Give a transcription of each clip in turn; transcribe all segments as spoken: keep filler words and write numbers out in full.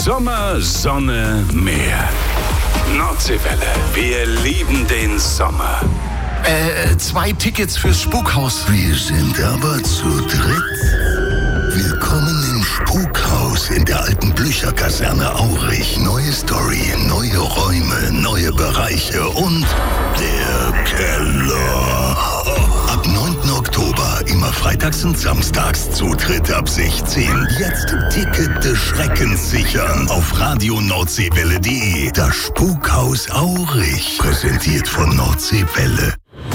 Sommer, Sonne, Meer. Nordseewelle. Wir lieben den Sommer. Äh, zwei Tickets fürs Spukhaus. Wir sind aber zu dritt. Willkommen im Spukhaus in der alten Blücher-Kaserne Aurich. Neue Story, neue Räume, neue Bereiche und der Keller. Ab neunten Oktober, immer freitags und samstags, Zutritt ab sechzehn. Jetzt Ticket des Schreckens sichern auf radio nordseewelle punkt de. Das Spukhaus Aurich, präsentiert von Nordseewelle.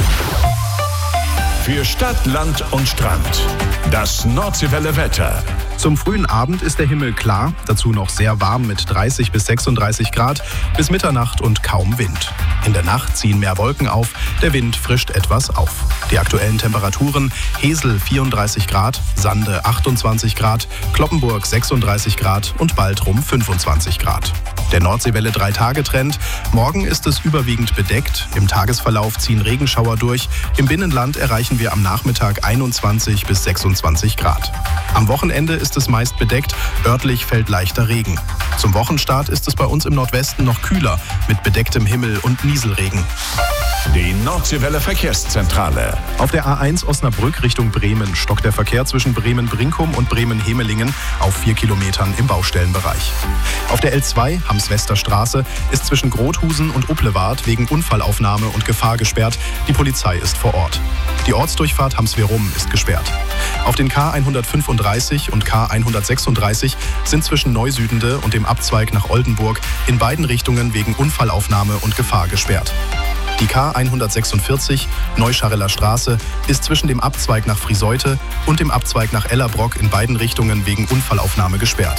Für Stadt, Land und Strand. Das Nordseewelle Wetter. Zum frühen Abend ist der Himmel klar, dazu noch sehr warm mit dreißig bis sechsunddreißig Grad, bis Mitternacht und kaum Wind. In der Nacht ziehen mehr Wolken auf, der Wind frischt etwas auf. Die aktuellen Temperaturen: Hesel vierunddreißig Grad, Sande achtundzwanzig Grad, Cloppenburg sechsunddreißig Grad und Baltrum fünfundzwanzig Grad. Der Nordseewelle drei Tage Trend: Morgen ist es überwiegend bedeckt, im Tagesverlauf ziehen Regenschauer durch, im Binnenland erreichen wir am Nachmittag einundzwanzig bis sechsundzwanzig Grad. Am Wochenende ist es meist bedeckt, örtlich fällt leichter Regen. Zum Wochenstart ist es bei uns im Nordwesten noch kühler, mit bedecktem Himmel und Nieselregen. Die Nordseewelle Verkehrszentrale. Auf der A eins Osnabrück Richtung Bremen stockt der Verkehr zwischen Bremen-Brinkum und Bremen-Hemelingen auf vier Kilometern im Baustellenbereich. Auf der L zwei Hams-Wester Straße ist zwischen Grothusen und Uplewart wegen Unfallaufnahme und Gefahr gesperrt. Die Polizei ist vor Ort. Die Ortsdurchfahrt Hams-Verum ist gesperrt. Auf den K hundertfünfunddreißig und K hundertsechsunddreißig sind zwischen Neusüdende und dem Abzweig nach Oldenburg in beiden Richtungen wegen Unfallaufnahme und Gefahr gesperrt. Die K hundertsechsundvierzig Neuscharreller Straße ist zwischen dem Abzweig nach Frieseute und dem Abzweig nach Ellerbrock in beiden Richtungen wegen Unfallaufnahme gesperrt.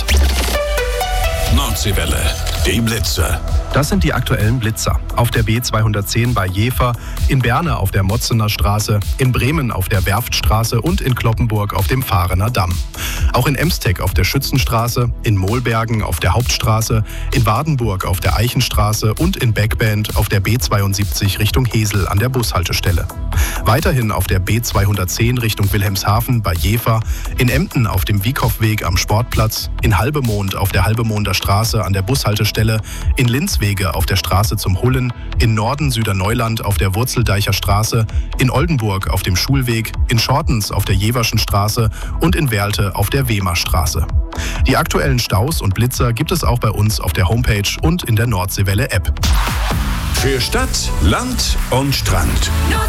Nordseewelle, die Blitze. Das sind die aktuellen Blitzer. Auf der B zweihundertzehn bei Jever, in Berne auf der Motzener Straße, in Bremen auf der Werftstraße und in Cloppenburg auf dem Fahrener Damm. Auch in Emsteg auf der Schützenstraße, in Mohlbergen auf der Hauptstraße, in Wardenburg auf der Eichenstraße und in Beckband auf der B zweiundsiebzig Richtung Hesel an der Bushaltestelle. Weiterhin auf der B zweihundertzehn Richtung Wilhelmshaven bei Jever, in Emden auf dem Wiekow-Weg am Sportplatz, in Halbemond auf der Halbemonder Straße an der Bushaltestelle, in Linzwege auf der Straße zum Hullen, in Norden Süderneuland auf der Wurzeldeicher Straße, in Oldenburg auf dem Schulweg, in Schortens auf der Jeverschen Straße und in Werlte auf der Wehmer Straße. Die aktuellen Staus und Blitzer gibt es auch bei uns auf der Homepage und in der Nordseewelle App. Für Stadt, Land und Strand.